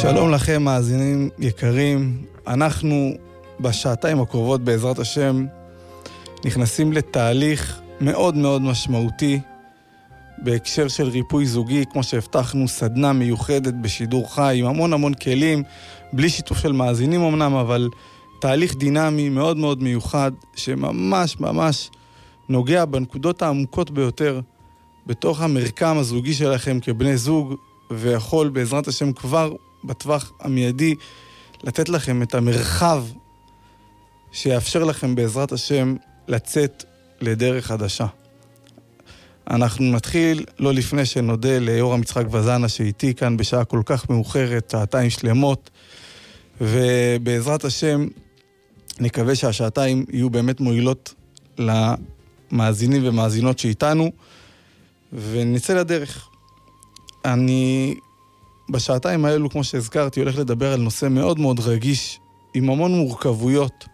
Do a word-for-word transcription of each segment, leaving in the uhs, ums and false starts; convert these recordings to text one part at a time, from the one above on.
שלום לכם מאזינים יקרים, אנחנו בשעתיים הקרובות בעזרת השם נכנסים לתהליך מאוד מאוד משמעותי בהקשר של ריפוי זוגי, כמו שהבטחנו, סדנה מיוחדת בשידור חי עם המון המון כלים, בלי שיתוף של מאזינים אמנם, אבל תהליך דינמי מאוד מאוד מיוחד שממש ממש נוגע בנקודות העמוקות ביותר בתוך המרקם הזוגי שלכם כבני זוג, ויכול בעזרת השם כבר בטווח המיידי לתת לכם את המרחב שיאפשר לכם בעזרת השם לצאת לדרך חדשה. אנחנו נתחיל לא לפני שנודה ליורם יצחק וזנה שאיתי כאן בשעה כל כך מאוחרת, שעתיים שלמות, ובעזרת השם נקווה שהשעתיים יהיו באמת מועילות למאזינים ומאזינות שאיתנו, ונצא לדרך. אני בשעתיים האלו, כמו שהזכרתי, הולך לדבר על נושא מאוד מאוד רגיש, עם המון מורכבויות,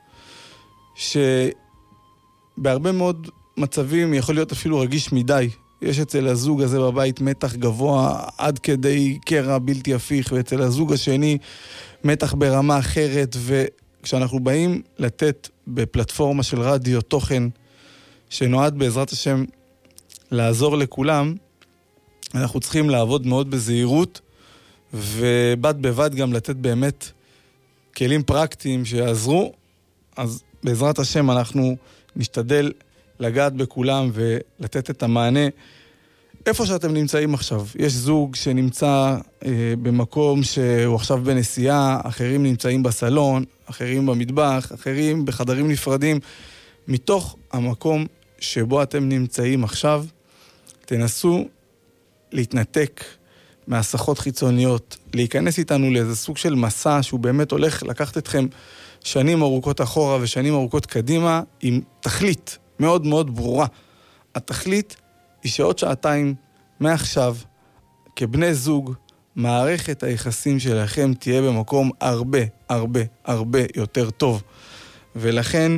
שבהרבה מאוד מצבים יכול להיות אפילו רגיש מדי. יש אצל הזוג הזה בבית מתח גבוה עד כדי קרע בלתי הפיך, ואצל הזוג השני מתח ברמה אחרת, וכשאנחנו באים לתת בפלטפורמה של רדיו תוכן, שנועד בעזרת השם לעזור לכולם, אנחנו צריכים לעבוד מאוד בזהירות, ובד בבד גם לתת באמת כלים פרקטיים שיעזרו. אז בעזרת השם אנחנו נשתדל לגעת בכולם ולתת את המענה איפה שאתם נמצאים עכשיו. יש זוג שנמצא אה, במקום שהוא עכשיו בנסיעה, אחרים נמצאים בסלון, אחרים במטבח, אחרים בחדרים נפרדים. מתוך המקום שבו אתם נמצאים עכשיו, תנסו להתנתק מהסחות חיצוניות, להיכנס איתנו לאיזה סוג של מסע שהוא באמת הולך לקחת אתכם שנים ארוכות אחורה ושנים ארוכות קדימה, עם תכלית מאוד מאוד ברורה. התכלית היא שעוד שעתיים מעכשיו, כבני זוג, מערכת היחסים שלכם תהיה במקום הרבה, הרבה, הרבה יותר טוב. ולכן,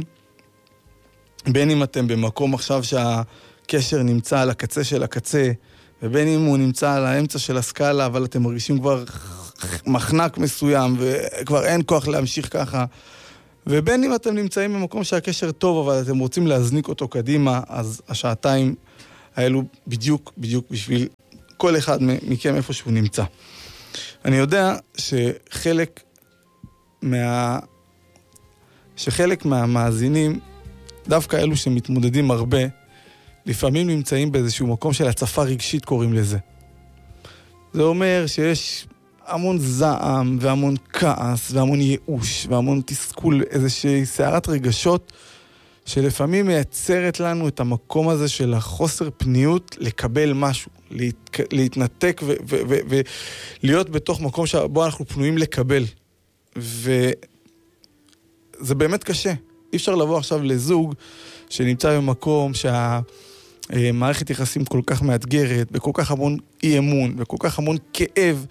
בין אם אתם במקום עכשיו שהקשר נמצא על הקצה של הקצה, ובין אם הוא נמצא על האמצע של הסקאלה, אבל אתם מרגישים כבר מחנק מסוים, וכבר אין כוח להמשיך ככה, ובין אם אתם נמצאים במקום שהקשר טוב, אבל אתם רוצים להזניק אותו קדימה, אז השעתיים האלו בדיוק, בדיוק בשביל כל אחד מכם איפה שהוא נמצא. אני יודע שחלק מה... שחלק מהמאזינים, דווקא אלו שמתמודדים הרבה, לפעמים נמצאים באיזשהו מקום של הצפה רגשית, קוראים לזה. זה אומר שיש המון זעם והמון כעס והמון ייאוש והמון תסכול, איזושהי סערת רגשות שלפעמים מייצרת לנו את המקום הזה של החוסר פניות לקבל משהו, להת... להתנתק ולהיות בתוך מקום שבו אנחנו פנויים לקבל. וזה באמת קשה. אי אפשר לבוא עכשיו לזוג שנמצא במקום שהמערכת יחסים כל כך מאתגרת, בכל כך המון אי אמון, וכל כך המון כאב,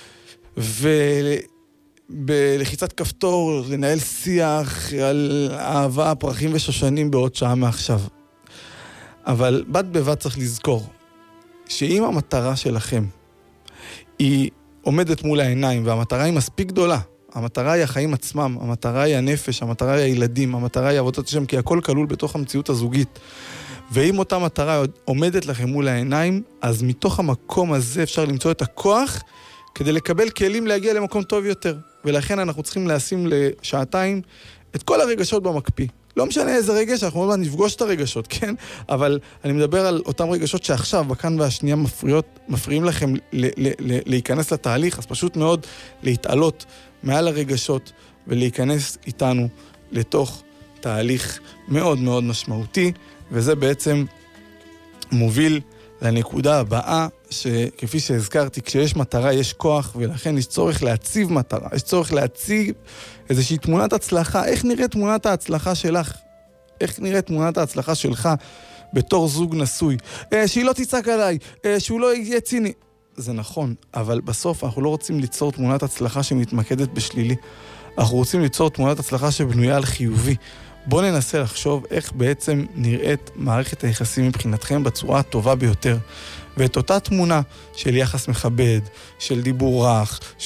ובלחיצת כפתור לנהל שיח על אהבה, פרחים ושושנים בעוד שעה מעכשיו. אבל בד בבד צריך לזכור שאם המטרה שלכם היא עומדת מול העיניים, והמטרה היא מספיק גדולה, המטרה היא החיים עצמם, המטרה היא הנפש, המטרה היא הילדים, המטרה היא עבודת השם, כי הכל כלול בתוך המציאות הזוגית. ואם אותה מטרה עומדת לכם מול העיניים, אז מתוך המקום הזה אפשר למצוא את הכוח כדי לקבל כלים להגיע למקום טוב יותר. ולכן אנחנו צריכים לשים לשעתיים את כל הרגשות במקפיא. לא משנה איזה רגש, אנחנו עוד מעט נפגוש את הרגשות, כן? אבל אני מדבר על אותם רגשות שעכשיו, בכאן והשנייה מפריעות, מפריעים לכם ל- ל- ל- להיכנס לתהליך, אז פשוט מאוד להתעלות מעל הרגשות ולהיכנס איתנו לתוך תהליך מאוד מאוד משמעותי, וזה בעצם מוביל לנקודה הבאה, שכפי שהזכרתי, כשיש מטרה יש כוח, ולכן יש צורך להציב מטרה, יש צורך להציב איזושהי תמונת הצלחה. איך נראית תמונת ההצלחה שלך? איך נראית תמונת ההצלחה שלך בתור זוג נשוי? אה, שהיא לא תצעק עליי, אה, שהוא לא יהיה ציני. זה נכון, אבל בסוף אנחנו לא רוצים ליצור תמונת הצלחה שמתמקדת בשלילי. אנחנו רוצים ליצור תמונת הצלחה שבנויה על חיובי. בואו ננסה לחשוב איך בעצם נראית מערכת היחסים מבחינתכם בצורה הטובה ביותר. ואת אותה תמונה של יחס מכבד, של דיבור רך, של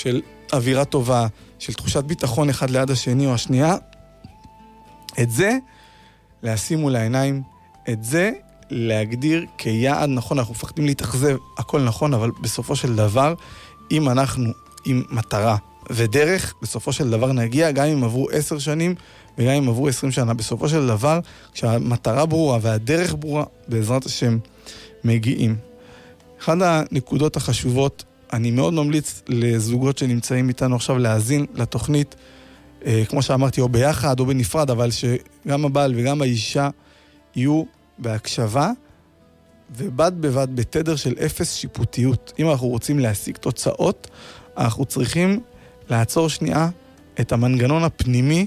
אווירה טובה, של תחושת ביטחון אחד ליד השני או השנייה, את זה לשים מול העיניים, את זה להגדיר כיעד נכון. אנחנו מפחדים להתאכזב, הכל נכון, אבל בסופו של דבר, אם אנחנו עם מטרה ודרך, בסופו של דבר נגיע, גם אם עברו עשר שנים, וגם אם עברו עשרים שנה, בסופו של דבר, כשהמטרה ברורה והדרך ברורה, בעזרת השם מגיעים. אחת הנקודות החשובות, אני מאוד ממליץ לזוגות שנמצאים איתנו עכשיו להאזין לתוכנית, אה, כמו שאמרתי, או ביחד או בנפרד, אבל שגם הבעל וגם האישה יהיו בהקשבה, ובד בבד בתדר של אפס שיפוטיות. אם אנחנו רוצים להשיג תוצאות, אנחנו צריכים לעצור שנייה את המנגנון הפנימי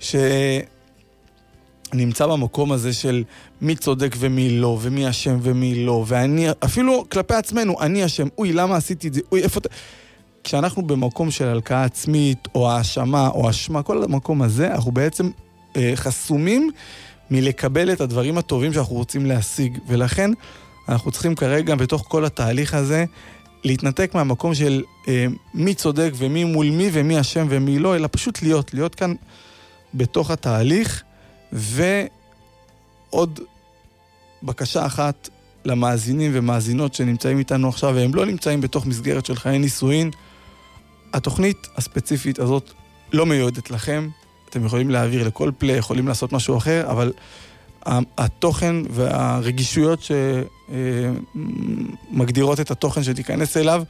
שנמצא במקום הזה של מי צודק ומי לא, ומי אשם ומי לא, ואני, אפילו כלפי עצמנו, אני אשם, אוי, למה עשיתי את זה, אוי, איפה... כשאנחנו במקום של הלקאה עצמית, או האשמה, או אשמה, כל המקום הזה, אנחנו בעצם אה, חסומים מלקבל את הדברים הטובים שאנחנו רוצים להשיג, ולכן אנחנו צריכים כרגע בתוך כל התהליך הזה, להתנתק מהמקום של אה, מי צודק ומי מול מי ומי אשם ומי לא, אלא פשוט להיות, להיות כאן בתוך התהליך. ועוד בקשה אחת למאזינים ומאזינות שנמצאים איתנו עכשיו, והם לא נמצאים בתוך מסגרת של חיי נישואין, התוכנית הספציפית הזאת לא מיועדת לכם, אתם יכולים להעביר לכל פלי, יכולים לעשות משהו אחר, אבל התוכן והרגישויות שמגדירות את התוכן שתיכנס אליו,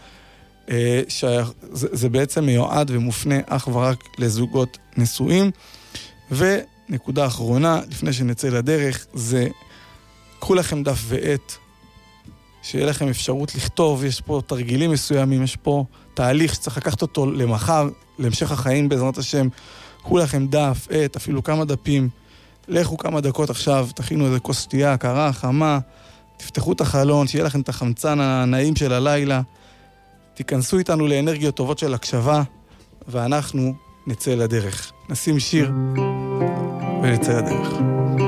שזה בעצם מיועד ומופנה אך ורק לזוגות נשואים. ונקודה אחרונה, לפני שנצא לדרך, זה קחו לכם דף ועט, שיהיה לכם אפשרות לכתוב, יש פה תרגילים מסוימים, יש פה תהליך שצריך לקחת אותו למחר, להמשך החיים בעזרת השם. קחו לכם דף, עט, אפילו כמה דפים, לכו כמה דקות עכשיו, תכינו איזה כוס שתייה, קרה, חמה, תפתחו את החלון, שיהיה לכם את החמצן הנעים של הלילה, תיכנסו איתנו לאנרגיות טובות של הקשבה, ואנחנו נצא לדרך. נשים שיר ונצא לדרך.